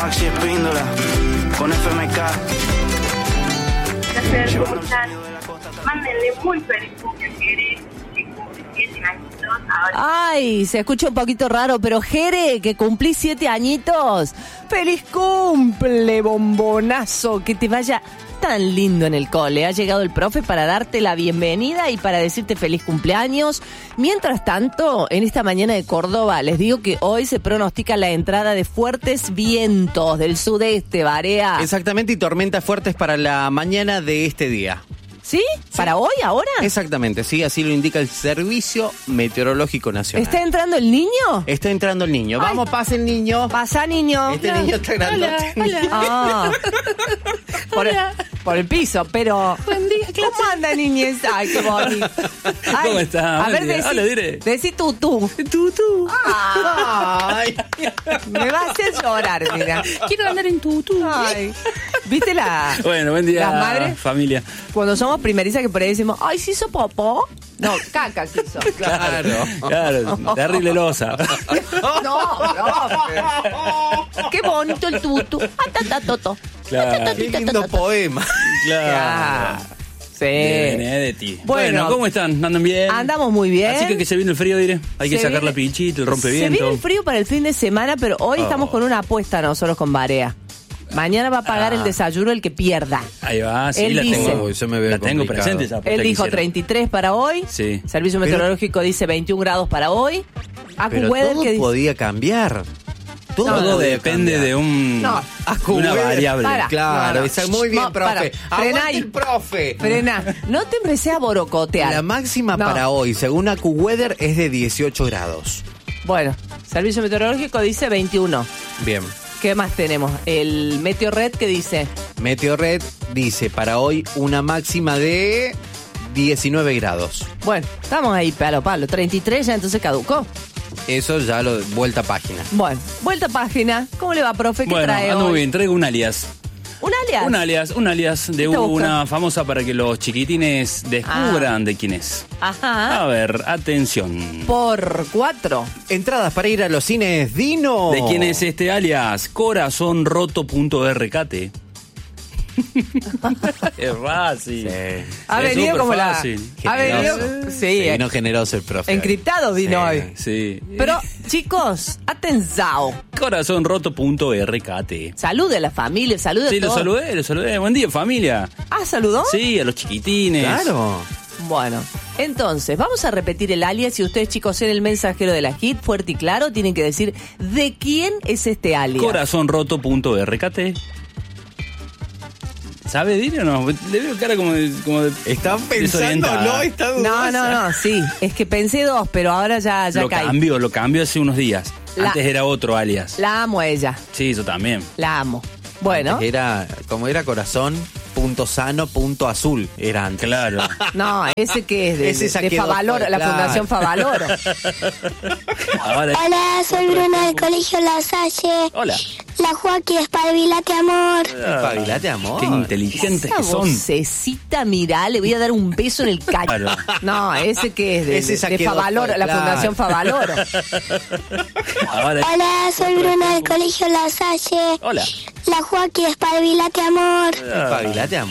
Maxi Espíndola, con FMK. ¿Cómo están? Mándenle muy feliz cumpleaños a Jere, que cumple 7 añitos ahora. Ay, se escucha un poquito raro, pero Jere, que cumplís 7 añitos. ¡Feliz cumple, bombonazo! Que te vaya tan lindo en el cole. Ha llegado el profe para darte la bienvenida y para decirte feliz cumpleaños. Mientras tanto, en esta mañana de Córdoba, les digo que hoy se pronostica la entrada de fuertes vientos del sudeste, Barea. Exactamente, y tormentas fuertes para la mañana de este día. ¿Sí? ¿Para hoy, ahora? Exactamente, sí, así lo indica el Servicio Meteorológico Nacional. ¿Está entrando el niño? Está entrando el niño. Ay. Vamos, pase el niño. Pasa, niño. Este niño está grandote. Ah, por el piso, pero... Buen día, clase. ¿Cómo anda, niñez? Ay, qué bonito. Ay, ¿Cómo está? A ver, Hola, dire. decí tú. Tutú. Ay. Me va a hacer llorar, mira. Quiero andar en tutú. Ay. ¿Viste la... Bueno, buen día, las madres? familia. Cuando somos primerizas que por ahí decimos, ay, ¿se hizo popó? No, caca se hizo. Claro. Terrible losa. No. Qué bonito el tutu. Atatato. Claro. Qué lindo poema. Claro. Sí. Benedetti. Bueno. Bueno, ¿cómo están? ¿Andan bien? Andamos muy bien. Así que se viene el frío, diré. Hay que Se sacar viene- la pinchita, el rompeviento. Se viene el frío para el fin de semana, pero hoy estamos con una apuesta nosotros con Barea. Mañana va a pagar el desayuno el que pierda. Ahí va, sí, Él la dice- tengo. Uy, yo me veo la tengo complicado. presente esa apuesta Él que dijo hicieron. 33 para hoy. Sí. Servicio Pero- Meteorológico dice 21 grados para hoy. Pero AccuWeather todo que dice... podía cambiar. Todo podía depende cambiar. de un No. de una AccuWeather. variable. Para. Claro, No. está muy bien, No, profe. para. Frena Aguante ahí. el profe. Frena, no te empecé a borocotear. La máxima No. para hoy, según AccuWeather, es de 18 grados. Bueno, Servicio Meteorológico dice 21. Bien. ¿Qué más tenemos? El Meteorred que dice... Meteorred dice para hoy una máxima de 19 grados. Bueno, estamos ahí palo a palo. 33 ya entonces caducó. Eso ya lo vuelta a página. Bueno, vuelta a página. ¿Cómo le va, profe? ¿Qué Bueno, trae ando hoy? muy bien. Traigo un alias. ¿Un alias? Un alias de ¿Qué te una famosa para que los chiquitines descubran de quién es. Ajá. A ver, atención. Por 4. Entradas para ir a los cines Dino. ¿De quién es este alias? Corazonroto.rkt. Es fácil. Ha Es venido súper como fácil. la... Ha venido... Generoso. Sí, Vino generoso el profe. encriptado vino Sí. hoy. Sí. Pero, chicos, atención. Corazonroto.rkt. Salude a la familia, salude a Sí, lo todos. saludé. Buen día, familia. Ah, ¿saludó? Sí, a los chiquitines. Claro. Bueno, entonces, vamos a repetir el alias. Si ustedes, chicos, en el mensajero de la HIT, fuerte y claro, tienen que decir de quién es este alias. Corazonroto.rkt. ¿Sabe, Dino o no? Le veo cara como de Están pensando, desorientada. ¿no? Está dudosa. No, sí. Es que pensé 2, pero ahora ya Lo caí. cambió hace unos días. La- Antes era otro alias. La amo a ella, Sí, yo también. la amo. Bueno, Era, como era corazón, punto sano, punto azul. Era antes. Claro. no, ese que es Ese ya de quedó Favaloro, fuera, la claro. Fundación Favaloro. Ahora. Hola, soy Bruna del Colegio La Salle. Hola. La Joaquín, espabilate, amor. Espabilate, amor. Qué inteligentes Esa que son. vocecita, mirá, le voy a dar un beso en el cacho. Claro. No, ese que es Ese ya de quedó Favaloro, fuera, la claro. Fundación Favaloro. Ahora. Hola, soy Bruna del Colegio La Salle. Hola. La Joaquín, espabilate, amor. Espabilate, amor.